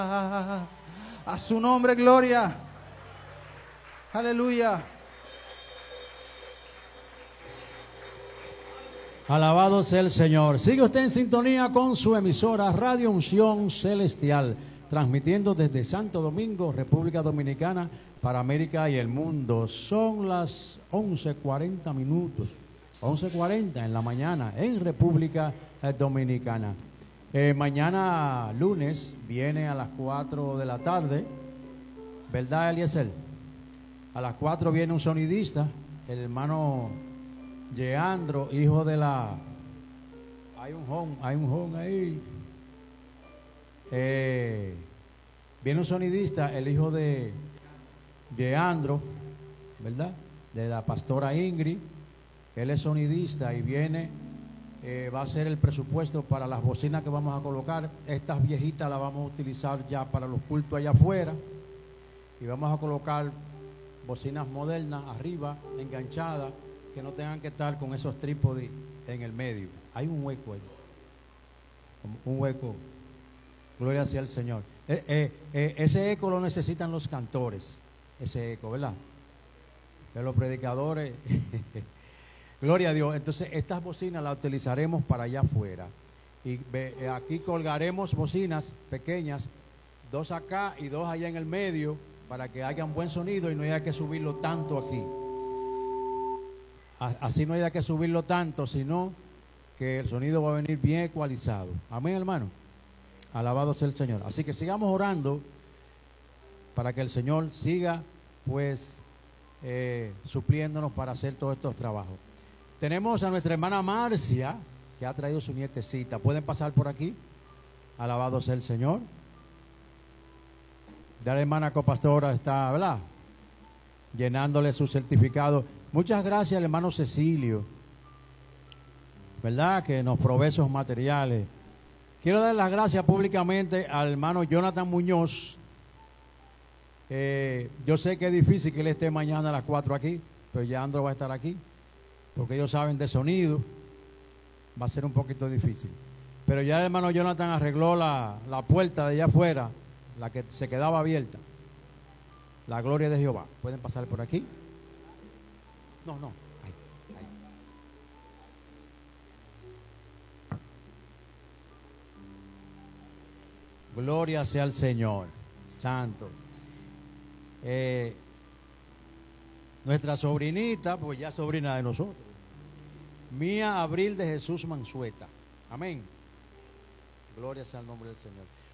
A su nombre, gloria. Aleluya. Alabado sea el Señor. Sigue usted en sintonía con su emisora Radio Unción Celestial, transmitiendo desde Santo Domingo, República Dominicana, para América y el mundo. Son las 11:40 minutos, 11:40 en la mañana en República Dominicana. Mañana lunes viene a las 4 de la tarde, ¿verdad, Eliezer? A las 4 viene un sonidista, el hermano Yeandro, hijo de la... Hay un home ahí. Viene un sonidista, el hijo de Yeandro, ¿verdad? De la pastora Ingrid. Él es sonidista y viene, va a hacer el presupuesto para las bocinas que vamos a colocar. Estas viejitas las vamos a utilizar ya para los cultos allá afuera. Y vamos a colocar bocinas modernas arriba, enganchadas, que no tengan que estar con esos trípodes en el medio. Hay un hueco ahí, un hueco. Gloria sea al Señor. Ese eco lo necesitan los cantores, ese eco, ¿verdad? De los predicadores. Gloria a Dios. Entonces estas bocinas las utilizaremos para allá afuera. Y aquí colgaremos bocinas pequeñas, 2 acá y 2 allá en el medio, para que haya un buen sonido y no haya que subirlo tanto aquí. Así no haya que subirlo tanto, sino que el sonido va a venir bien ecualizado. Amén, hermano. Alabado sea el Señor. Así que sigamos orando para que el Señor siga, pues, supliéndonos para hacer todos estos trabajos. Tenemos a nuestra hermana Marcia, que ha traído su nietecita. ¿Pueden pasar por aquí? Alabado sea el Señor. Ya la hermana copastora está, ¿verdad?, llenándole su certificado. Muchas gracias al hermano Cecilio, ¿verdad?, que nos provee esos materiales. Quiero dar las gracias públicamente al hermano Jonathan Muñoz. Yo sé que es difícil que él esté mañana a las 4 aquí, pero ya Andro va a estar aquí, porque ellos saben de sonido. Va a ser un poquito difícil. Pero ya el hermano Jonathan arregló la puerta de allá afuera, la que se quedaba abierta. La gloria de Jehová. ¿Pueden pasar por aquí? No. Ahí. Gloria sea al Señor. Santo. Nuestra sobrinita, pues ya sobrina de nosotros. Mía Abril de Jesús Mansueta. Amén. Gloria sea al nombre del Señor.